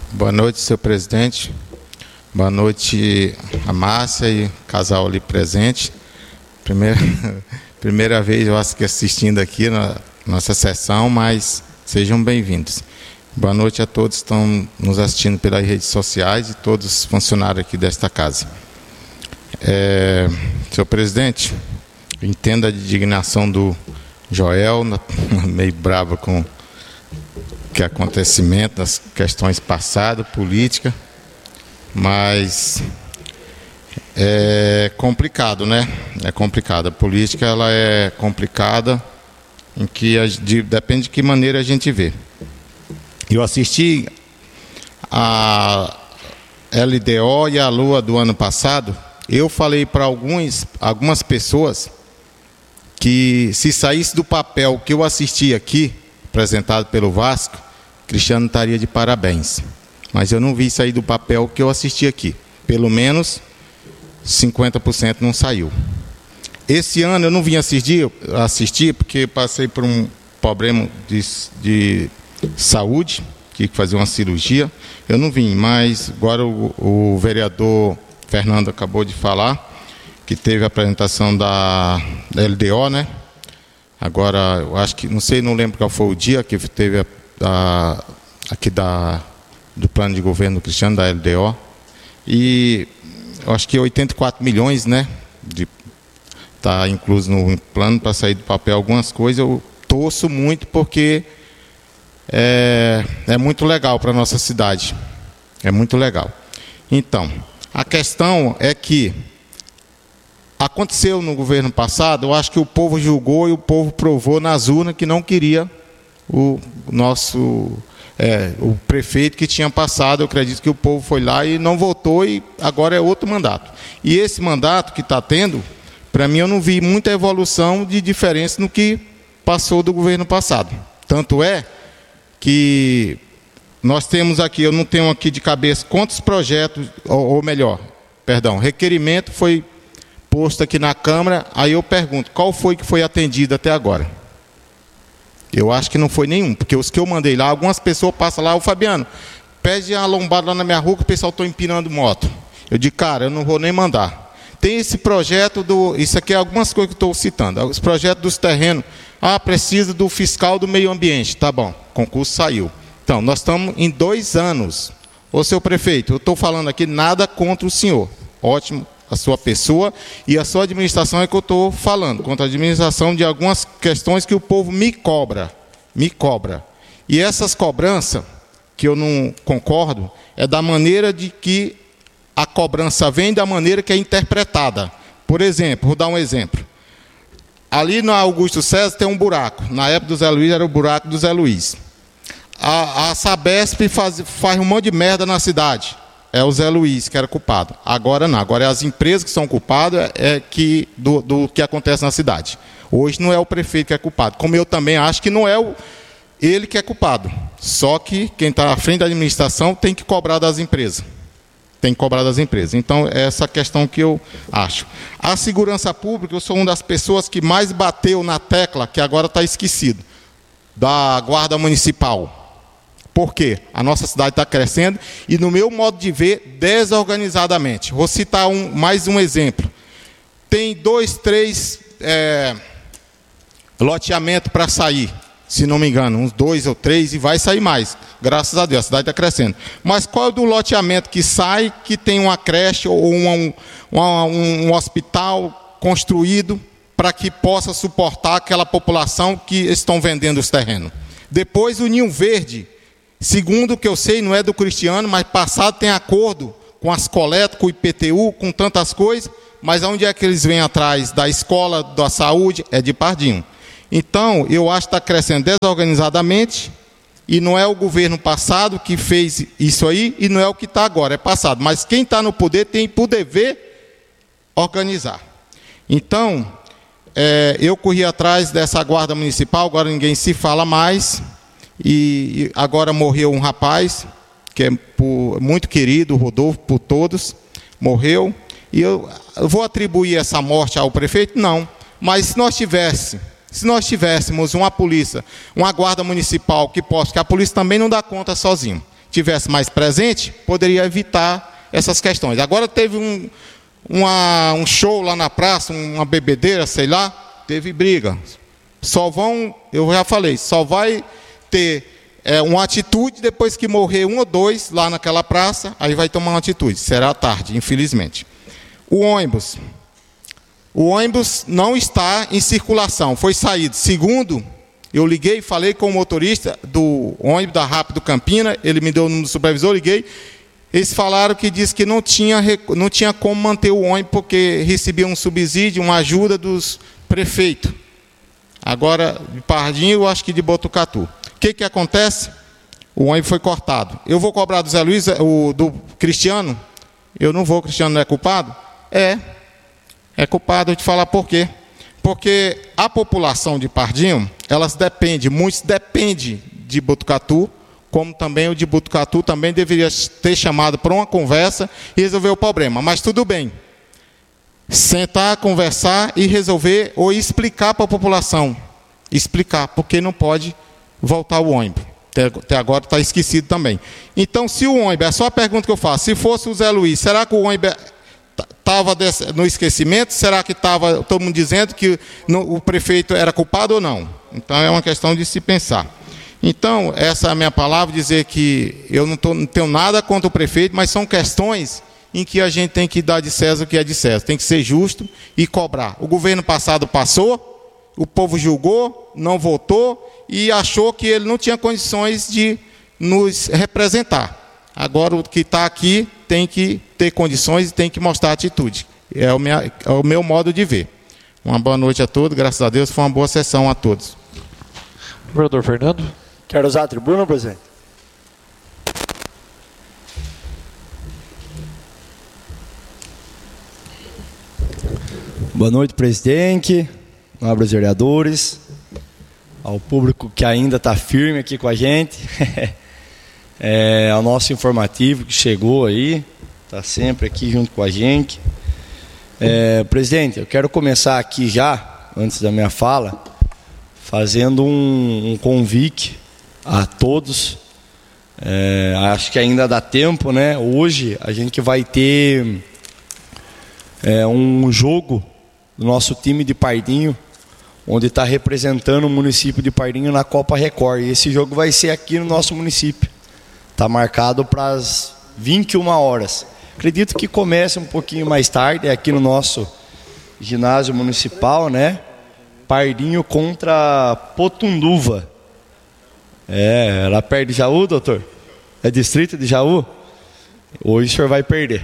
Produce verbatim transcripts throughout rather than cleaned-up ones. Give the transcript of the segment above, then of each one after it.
Boa noite, senhor presidente. Boa noite, a Márcia e o casal ali presente. Primeira, primeira vez eu acho que assistindo aqui na nossa sessão, mas sejam bem-vindos. Boa noite a todos que estão nos assistindo pelas redes sociais e todos os funcionários aqui desta casa. É, senhor presidente, entendo a indignação do Joel, meio bravo com que acontecimento, das questões passadas, política, mas é complicado, né? É complicado. A política ela é complicada, em que a, de, depende de que maneira a gente vê. Eu assisti a L D O e a Lua do ano passado. Eu falei para alguns, algumas pessoas que se saísse do papel que eu assisti aqui, apresentado pelo Vasco, Cristiano estaria de parabéns. Mas eu não vi sair do papel que eu assisti aqui. Pelo menos cinquenta por cento não saiu. Esse ano eu não vim assistir, assistir porque passei por um problema de, de saúde, tive que fazer uma cirurgia. Eu não vim, mas agora o, o vereador Fernando acabou de falar que teve a apresentação da, da L D O, né? Agora, eu acho que, não sei, não lembro qual foi o dia que teve a, a, aqui da, do plano de governo do Cristiano, da L D O. E eu acho que oitenta e quatro milhões, né? Está incluso no plano para sair do papel algumas coisas. Eu torço muito porque é, é muito legal para a nossa cidade. É muito legal. Então, a questão é que aconteceu no governo passado, eu acho que o povo julgou e o povo provou nas urnas que não queria o nosso é, o prefeito que tinha passado. Eu acredito que o povo foi lá e não votou e agora é outro mandato. E esse mandato que está tendo, para mim eu não vi muita evolução de diferença no que passou do governo passado. Tanto é que nós temos aqui, eu não tenho aqui de cabeça quantos projetos, ou, ou melhor, perdão, requerimento foi posto aqui na Câmara. Aí eu pergunto, qual foi que foi atendido até agora? Eu acho que não foi nenhum, porque os que eu mandei lá, algumas pessoas passam lá, o Fabiano, pede a lombada lá na minha rua que o pessoal está empinando moto. Eu digo, cara, eu não vou nem mandar. Tem esse projeto do, isso aqui é algumas coisas que eu estou citando, os projetos dos terrenos. Ah, precisa do fiscal do meio ambiente, tá bom, concurso saiu. Então, nós estamos em dois anos. Ô, seu prefeito, eu estou falando aqui nada contra o senhor. Ótimo, a sua pessoa e a sua administração é que eu estou falando. Contra a administração de algumas questões que o povo me cobra. Me cobra. E essas cobranças, que eu não concordo, é da maneira de que a cobrança vem, da maneira que é interpretada. Por exemplo, vou dar um exemplo. Ali no Augusto César tem um buraco. Na época do Zé Luiz era o buraco do Zé Luiz. A, a Sabesp faz, faz um monte de merda na cidade. É o Zé Luiz que era culpado. Agora não. Agora é as empresas que são culpadas é que, do, do que acontece na cidade. Hoje não é o prefeito que é culpado. Como eu também acho que não é o, ele que é culpado. Só que quem está à frente da administração tem que cobrar das empresas. Tem que cobrar das empresas. Então, é essa questão que eu acho. A segurança pública, eu sou uma das pessoas que mais bateu na tecla, que agora está esquecido, da Guarda Municipal. Por quê? A nossa cidade está crescendo e, no meu modo de ver, desorganizadamente. Vou citar um, mais um exemplo. Tem dois, três é, loteamentos para sair, se não me engano, uns dois ou três, e vai sair mais. Graças a Deus, a cidade está crescendo. Mas qual é o do loteamento que sai, que tem uma creche ou um, um, um, um hospital construído para que possa suportar aquela população que estão vendendo os terrenos? Depois, o Ninho Verde, segundo o que eu sei, não é do Cristiano, mas passado tem acordo com as coletas, com o I P T U, com tantas coisas, mas onde é que eles vêm atrás? Da escola, da saúde? É de Pardinho. Então, eu acho que está crescendo desorganizadamente, e não é o governo passado que fez isso aí, e não é o que está agora, é passado. Mas quem está no poder tem por dever organizar. Então, é, eu corri atrás dessa guarda municipal, agora ninguém se fala mais, e agora morreu um rapaz, que é por, muito querido, Rodolfo, por todos, morreu, e eu, eu vou atribuir essa morte ao prefeito? Não, mas se nós tivéssemos, se nós tivéssemos uma polícia, uma guarda municipal que possa, que a polícia também não dá conta sozinho, tivesse mais presente, poderia evitar essas questões. Agora teve um, uma, um show lá na praça, uma bebedeira, sei lá, teve briga. Só vão, eu já falei, só vai ter é, uma atitude depois que morrer um ou dois lá naquela praça, aí vai tomar uma atitude. Será tarde, infelizmente. O ônibus. O ônibus não está em circulação, foi saído. Segundo, eu liguei e falei com o motorista do ônibus da Rápido Campina, ele me deu o número do supervisor, liguei. Eles falaram que disse que não tinha, não tinha como manter o ônibus porque recebia um subsídio, uma ajuda dos prefeitos. Agora, de Pardinho, eu acho que de Botucatu. O que que acontece? O ônibus foi cortado. Eu vou cobrar do Zé Luiz, o, do Cristiano? Eu não vou, o Cristiano não é culpado? É, é culpado. Eu te falar por quê. Porque a população de Pardinho, elas depende, muitos dependem de Botucatu, como também o de Botucatu também deveria ter chamado para uma conversa e resolver o problema. Mas tudo bem. Sentar, conversar e resolver ou explicar para a população. Explicar, porque não pode voltar o ônibus. Até, até agora está esquecido também. Então, se o ônibus, é só a pergunta que eu faço, se fosse o Zé Luiz, será que o ônibus estava no esquecimento? Será que estava todo mundo dizendo que no, o prefeito era culpado ou não? Então, é uma questão de se pensar. Então, essa é a minha palavra, dizer que eu não, tô, não tenho nada contra o prefeito, mas são questões em que a gente tem que dar de César o que é de César. Tem que ser justo e cobrar. O governo passado passou, o povo julgou, não votou e achou que ele não tinha condições de nos representar. Agora, o que está aqui tem que ter condições e tem que mostrar atitude. É o, minha, é o meu modo de ver. Uma boa noite a todos, graças a Deus, foi uma boa sessão a todos. Vereador Fernando. Quero usar a tribuna, presidente? Boa noite, presidente, nobres vereadores, ao público que ainda está firme aqui com a gente, é, ao nosso informativo que chegou aí, está sempre aqui junto com a gente. É, presidente, eu quero começar aqui já, antes da minha fala, fazendo um, um convite a todos. É, acho que ainda dá tempo, né? Hoje a gente vai ter é, um jogo do nosso time de Pardinho, onde está representando o município de Pardinho na Copa Record. E esse jogo vai ser aqui no nosso município. Está marcado para as vinte e uma horas. Acredito que comece um pouquinho mais tarde, é aqui no nosso ginásio municipal, né? Pardinho contra Potunduva. É, lá perto de Jaú, doutor? É distrito de Jaú? Hoje o senhor vai perder.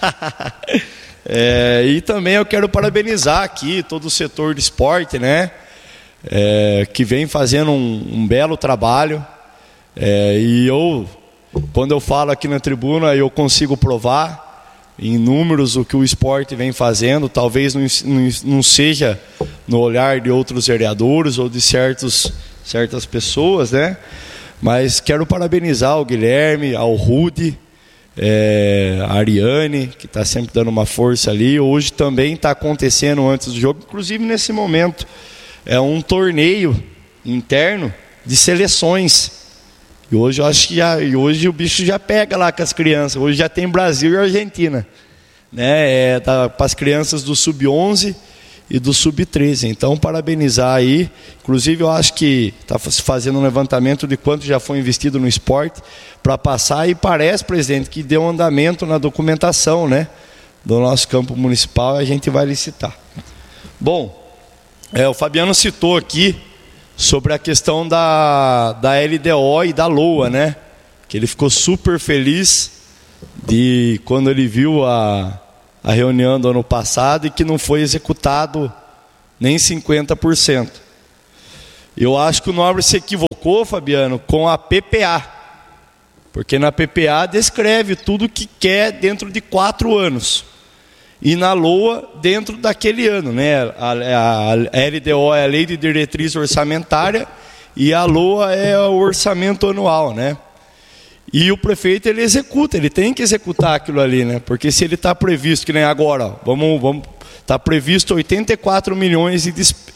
É, e também eu quero parabenizar aqui todo o setor de esporte, né? É, que vem fazendo um, um belo trabalho. É, e eu, quando eu falo aqui na tribuna, eu consigo provar em números o que o esporte vem fazendo. Talvez não, não, não seja no olhar de outros vereadores ou de certos, certas pessoas, né? Mas quero parabenizar o Guilherme, ao Rude, É, a Ariane, que está sempre dando uma força ali. Hoje também está acontecendo antes do jogo, inclusive nesse momento, é um torneio interno de seleções. E hoje eu acho que já, e hoje o bicho já pega lá com as crianças. Hoje já tem Brasil e Argentina, né? É, tá, para as crianças do sub onze e do sub treze. Então, parabenizar aí. Inclusive, eu acho que está fazendo um levantamento de quanto já foi investido no esporte para passar, e parece, presidente, que deu andamento na documentação, né, do nosso campo municipal, e a gente vai licitar. Bom, é, o Fabiano citou aqui sobre a questão da, da L D O e da LOA, né, que ele ficou super feliz de quando ele viu a, a reunião do ano passado e que não foi executado nem cinquenta por cento. Eu acho que o Nobre se equivocou, Fabiano, com a P P A. Porque na P P A descreve tudo o que quer dentro de quatro anos. E na LOA, dentro daquele ano, né? A, a, a L D O é a Lei de Diretriz Orçamentária e a LOA é o orçamento anual, né? E o prefeito, ele executa, ele tem que executar aquilo ali, né? Porque se ele está previsto, que nem agora, ó, vamos, vamos, está previsto oitenta e quatro milhões de,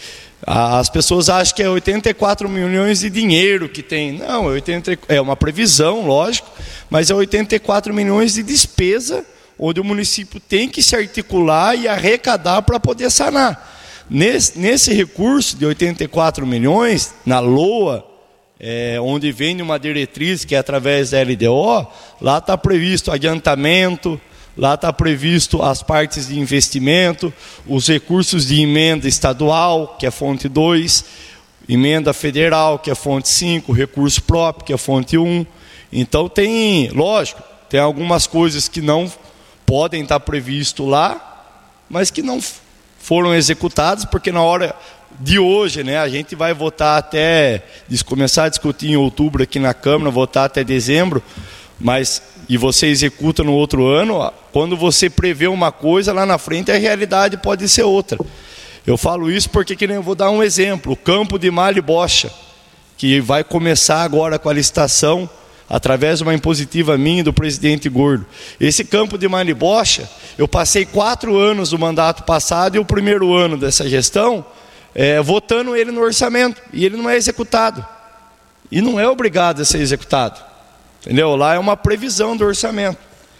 As pessoas acham que é oitenta e quatro milhões de dinheiro que tem. Não, é, oitenta, é uma previsão, lógico, mas é oitenta e quatro milhões de despesa, onde o município tem que se articular e arrecadar para poder sanar. Nesse, nesse recurso de oitenta e quatro milhões, na LOA, é, onde vem uma diretriz que é através da L D O, lá está previsto adiantamento, lá está previsto as partes de investimento, os recursos de emenda estadual, que é fonte dois, emenda federal, que é fonte cinco, recurso próprio, que é fonte um. Então tem, lógico, tem algumas coisas que não podem estar previsto lá, mas que não foram executadas, porque na hora de hoje, né, a gente vai votar até, começar a discutir em outubro aqui na Câmara, votar até dezembro, mas e você executa no outro ano, quando você prevê uma coisa, lá na frente a realidade pode ser outra. Eu falo isso porque que nem eu vou dar um exemplo, o campo de Malha e Bocha, que vai começar agora com a licitação, através de uma impositiva minha e do presidente Gordo. Esse campo de Malha e Bocha, eu passei quatro anos do mandato passado e o primeiro ano dessa gestão, é, votando ele no orçamento, e ele não é executado. E não é obrigado a ser executado. Entendeu? Lá é uma previsão do orçamento.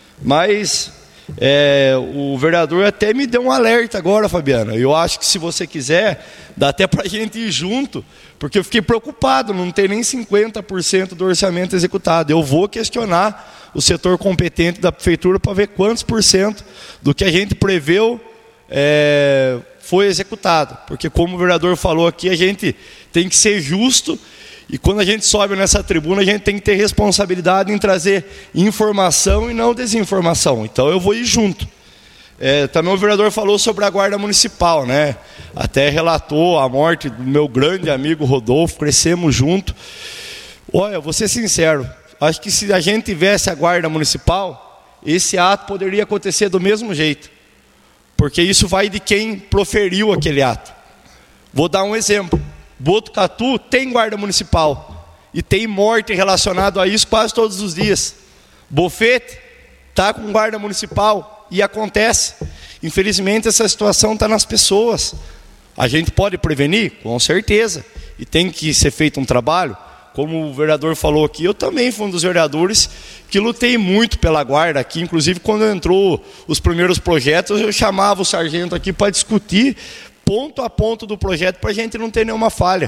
Mas é, o vereador até me deu um alerta agora, Fabiana. Eu acho que se você quiser, dá até para a gente ir junto, porque eu fiquei preocupado, não tem nem cinquenta por cento do orçamento executado. Eu vou questionar o setor competente da prefeitura para ver quantos por cento do que a gente preveu é, foi executado. Porque como o vereador falou aqui, a gente tem que ser justo. E quando a gente sobe nessa tribuna, a gente tem que ter responsabilidade em trazer informação e não desinformação. Então eu vou ir junto. É, também o vereador falou sobre a Guarda Municipal, né? Até relatou a morte do meu grande amigo Rodolfo, crescemos junto. Olha, vou ser sincero, acho que se a gente tivesse a Guarda Municipal, esse ato poderia acontecer do mesmo jeito. Porque isso vai de quem proferiu aquele ato. Vou dar um exemplo. Botucatu tem guarda municipal e tem morte relacionada a isso quase todos os dias. Bofete está com guarda municipal e acontece. Infelizmente essa situação está nas pessoas. A gente pode prevenir? Com certeza. E tem que ser feito um trabalho. Como o vereador falou aqui, eu também fui um dos vereadores que lutei muito pela guarda aqui. Inclusive quando entrou os primeiros projetos, eu chamava o sargento aqui para discutir ponto a ponto do projeto para a gente não ter nenhuma falha.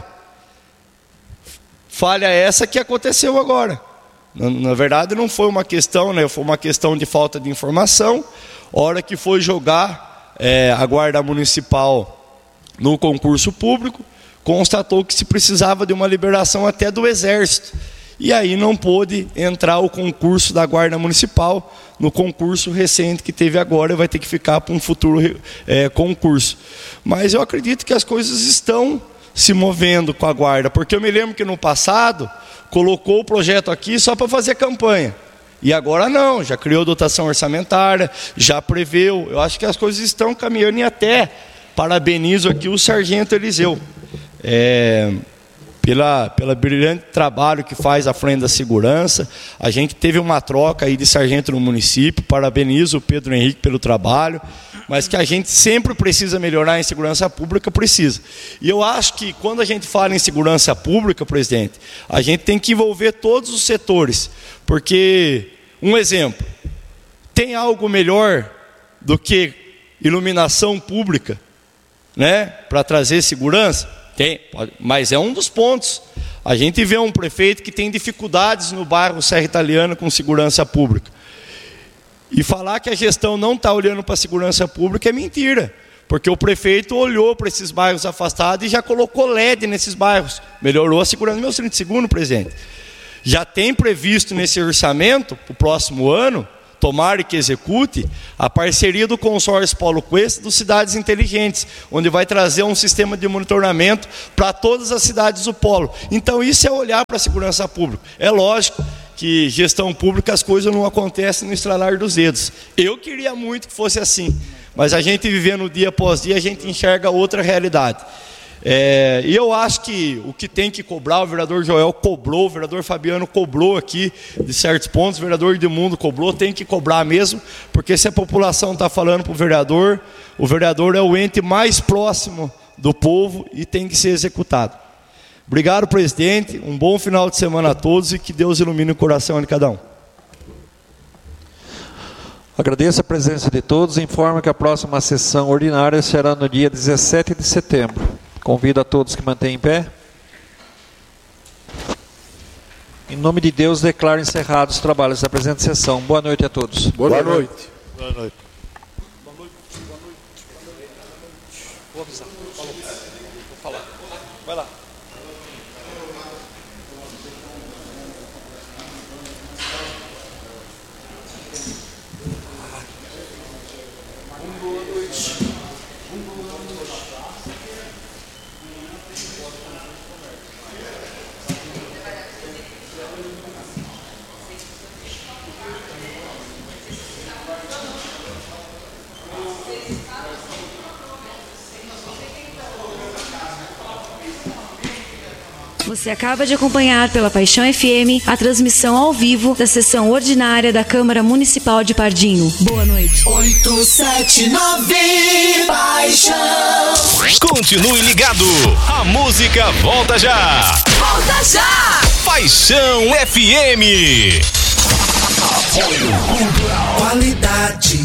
Falha essa que aconteceu agora. Na, na verdade não foi uma questão, né, foi uma questão de falta de informação. Hora que foi jogar é, a guarda municipal no concurso público, constatou que se precisava de uma liberação até do Exército. E aí não pôde entrar o concurso da Guarda Municipal no concurso recente que teve agora, vai ter que ficar para um futuro é, concurso. Mas eu acredito que as coisas estão se movendo com a Guarda, porque eu me lembro que no passado colocou o projeto aqui só para fazer campanha. E agora não, já criou dotação orçamentária, já preveu. Eu acho que as coisas estão caminhando e até parabenizo aqui o sargento Eliseu. É... Pela, pela brilhante trabalho que faz à frente da segurança. A gente teve uma troca aí de sargento no município, parabenizo o Pedro Henrique pelo trabalho, mas que a gente sempre precisa melhorar em segurança pública, precisa. E eu acho que quando a gente fala em segurança pública, presidente, a gente tem que envolver todos os setores, porque, um exemplo, tem algo melhor do que iluminação pública, né, para trazer segurança? Tem, mas é um dos pontos. A gente vê um prefeito que tem dificuldades no bairro Serra Italiana com segurança pública. E falar que a gestão não está olhando para a segurança pública é mentira. Porque o prefeito olhou para esses bairros afastados e já colocou L E D nesses bairros. Melhorou a segurança. Meu trinta segundos, presidente. Já tem previsto nesse orçamento, para o próximo ano, tomara que execute, a parceria do consórcio Paulo Quest dos Cidades Inteligentes, onde vai trazer um sistema de monitoramento para todas as cidades do polo. Então isso é olhar para a segurança pública. É lógico que gestão pública as coisas não acontecem no estralar dos dedos. Eu queria muito que fosse assim, mas a gente vivendo dia após dia, a gente enxerga outra realidade. É, e eu acho que o que tem que cobrar, o vereador Joel cobrou, o vereador Fabiano cobrou aqui de certos pontos, o vereador Edmundo cobrou, tem que cobrar mesmo, porque se a população está falando para o vereador, o vereador é o ente mais próximo do povo e tem que ser executado. Obrigado, presidente. Um bom final de semana a todos e que Deus ilumine o coração de cada um. Agradeço a presença de todos e informo que a próxima sessão ordinária será no dia dezessete de setembro. Convido a todos que mantêm em pé. Em nome de Deus, declaro encerrados os trabalhos da presente sessão. Boa noite a todos. Boa, Boa noite. noite. Boa noite. Boa noite. Boa noite. Vou avisar. Falou. Vou falar. Vai lá. Você acaba de acompanhar pela Paixão F M a transmissão ao vivo da sessão ordinária da Câmara Municipal de Pardinho. Boa noite. oito sete nove Paixão. Continue ligado. A música volta já. Volta já. Paixão F M. Qualidade,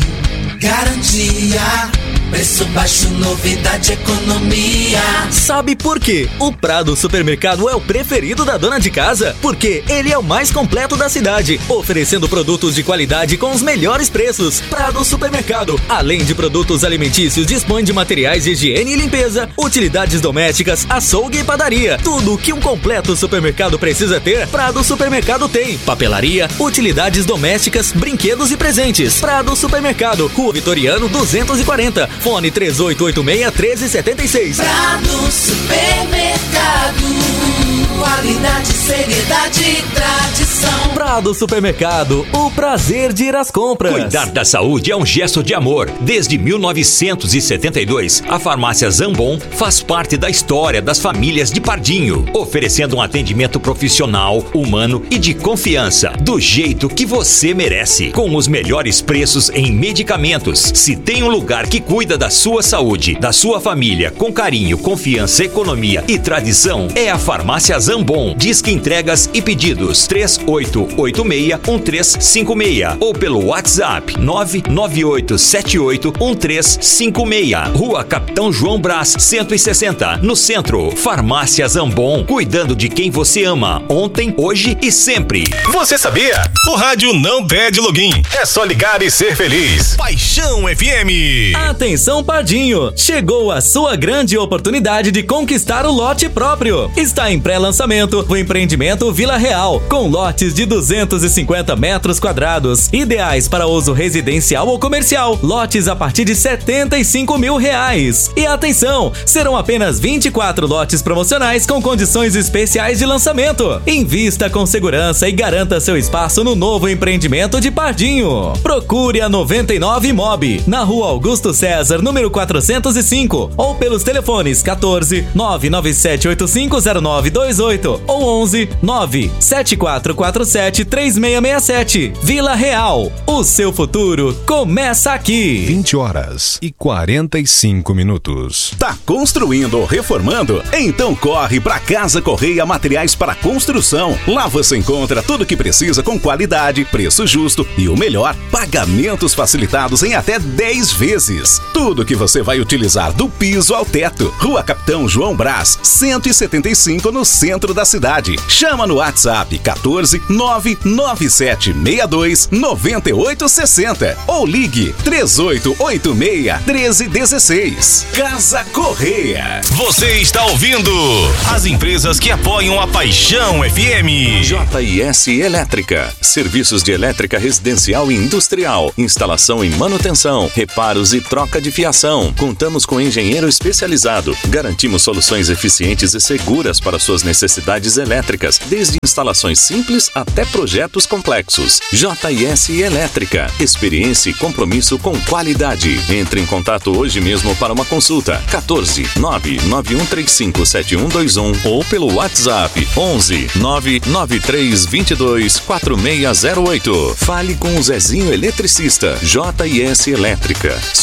garantia. Preço baixo, novidade, economia. Sabe por quê? O Prado Supermercado é o preferido da dona de casa, porque ele é o mais completo da cidade, oferecendo produtos de qualidade com os melhores preços. Prado Supermercado, além de produtos alimentícios, dispõe de materiais de higiene e limpeza, utilidades domésticas, açougue e padaria. Tudo o que um completo supermercado precisa ter, Prado Supermercado tem. Papelaria, utilidades domésticas, brinquedos e presentes. Prado Supermercado, Rua Vitoriano duzentos e quarenta. Fone três oito oito seis, um três sete seis. Prado Supermercado. Qualidade, seriedade e tradição. Prado Supermercado, o prazer de ir às compras. Cuidar da saúde é um gesto de amor. Desde mil novecentos e setenta e dois, a farmácia Zambon faz parte da história das famílias de Pardinho, oferecendo um atendimento profissional, humano e de confiança, do jeito que você merece, com os melhores preços em medicamentos. Se tem um lugar que cuida da sua saúde, da sua família, com carinho, confiança, economia e tradição, é a farmácia Zambon. Disque entregas e pedidos três oito oito seis, um três cinco seis ou pelo WhatsApp nove nove oito sete oito um três cinco seis. Rua Capitão João Brás, cento e sessenta, no centro. Farmácia Zambon, cuidando de quem você ama, ontem, hoje e sempre. Você sabia? O rádio não pede login. É só ligar e ser feliz. Paixão F M. Atenção, Pardinho! Chegou a sua grande oportunidade de conquistar o lote próprio. Está em pré-lançamento o empreendimento Vila Real, com lotes de duzentos e cinquenta metros quadrados, ideais para uso residencial ou comercial. Lotes a partir de setenta e cinco mil reais. E atenção, serão apenas vinte e quatro lotes promocionais com condições especiais de lançamento. Invista com segurança e garanta seu espaço no novo empreendimento de Pardinho. Procure a noventa e nove Imob, na Rua Augusto César, número quatrocentos e cinco, ou pelos telefones quatorze, nove nove sete oito cinco zero nove dois oito ou onze, nove sete quatro quatro sete três seis seis sete. Vila Real, o seu futuro começa aqui. vinte horas e quarenta e cinco minutos. Tá construindo ou reformando? Então corre pra Casa Correia Materiais para Construção. Lá você encontra tudo o que precisa com qualidade, preço justo e o melhor, pagamentos facilitados em até dez vezes. Tudo que você vai utilizar do piso ao teto. Rua Capitão João Brás, cento e setenta e cinco, no centro da cidade. Chama no WhatsApp quatorze, nove nove sete seis dois, nove oito seis zero ou ligue três oito oito seis, um três um seis. Casa Correia. Você está ouvindo as empresas que apoiam a Paixão F M. J I S Elétrica. Serviços de elétrica residencial e industrial. Instalação e manutenção. Reparos e troca de fiação. Contamos com engenheiro especializado. Garantimos soluções eficientes e seguras para suas necessidades elétricas, desde instalações simples até projetos complexos. J I S Elétrica. Experiência e compromisso com qualidade. Entre em contato hoje mesmo para uma consulta. quatorze, nove nove um três cinco sete um dois um ou pelo WhatsApp onze, nove nove três dois dois quatro seis zero oito. Fale com o Zezinho Eletricista. J I S Elétrica. Sua solução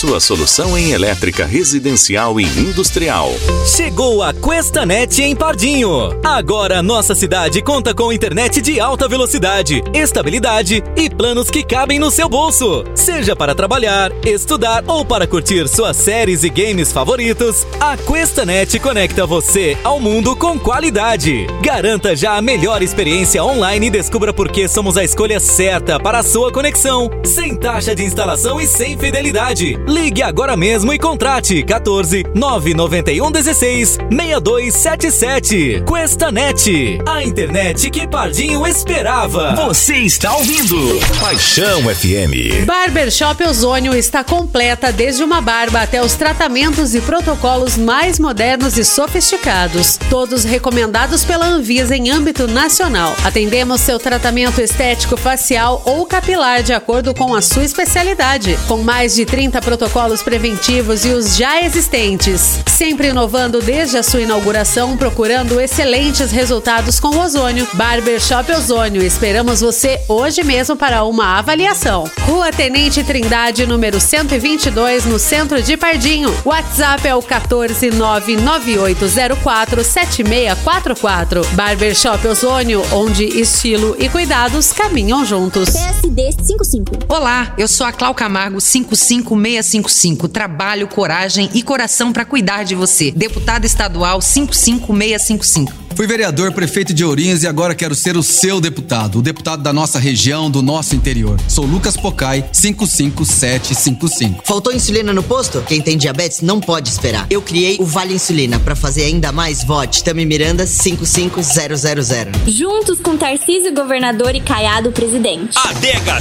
Solução em elétrica residencial e industrial. Chegou a QuestaNet em Pardinho. Agora nossa cidade conta com internet de alta velocidade, estabilidade e planos que cabem no seu bolso. Seja para trabalhar, estudar ou para curtir suas séries e games favoritos, a QuestaNet conecta você ao mundo com qualidade. Garanta já a melhor experiência online e descubra por que somos a escolha certa para a sua conexão, sem taxa de instalação e sem fidelidade. Ligue agora mesmo e contrate quatorze, nove nove um, dezesseis, seis dois sete sete. QuestaNet, a internet que Pardinho esperava. Você está ouvindo Paixão F M. Barbershop Ozônio está completa desde uma barba até os tratamentos e protocolos mais modernos e sofisticados, todos recomendados pela Anvisa em âmbito nacional. Atendemos seu tratamento estético facial ou capilar de acordo com a sua especialidade, com mais de trinta protocolos preventivos e os já existentes. Sempre inovando desde a sua inauguração, procurando excelentes resultados com o ozônio. Barbershop Ozônio, esperamos você hoje mesmo para uma avaliação. Rua Tenente Trindade, número cento e vinte e dois, no centro de Pardinho. WhatsApp é o quatorze, nove nove oito zero quatro, sete seis quatro quatro. Barbershop Ozônio, onde estilo e cuidados caminham juntos. P S D cinquenta e cinco. Olá, eu sou a Clau Camargo cinco cinco seis cinco cinco. Trabalho, coragem e coração para cuidar de você. Deputada estadual cinco cinco seis cinco cinco. Fui vereador, prefeito de Ourinhos e agora quero ser o seu deputado, o deputado da nossa região, do nosso interior. Sou Lucas Pocai, cinco cinco sete cinco cinco. Faltou insulina no posto? Quem tem diabetes não pode esperar. Eu criei o Vale Insulina. Para fazer ainda mais, vote Tami Miranda cinco cinco zero zero zero. Juntos com Tarcísio Governador e Caiado Presidente. Adega